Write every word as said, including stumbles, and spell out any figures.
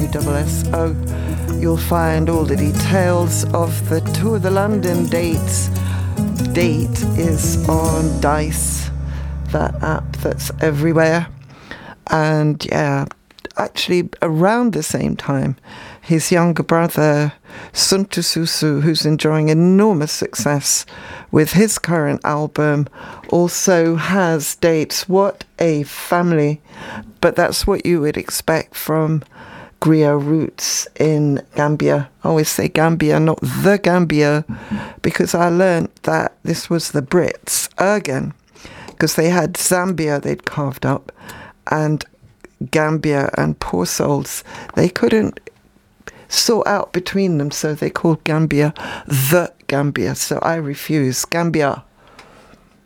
S S O. You'll find all the details of the Tour de London dates. Date is on Dice, that app that's everywhere. And yeah, actually around the same time, his younger brother, Suntu Susu, who's enjoying enormous success with his current album, also has dates. What a family. But that's what you would expect from griot roots in Gambia. I always say Gambia, not the Gambia, because I learned that this was the Brits, Ergen, because they had Zambia they'd carved up, and Gambia, and poor souls, they couldn't sort out between them, so they called Gambia the Gambia. So I refuse. Gambia.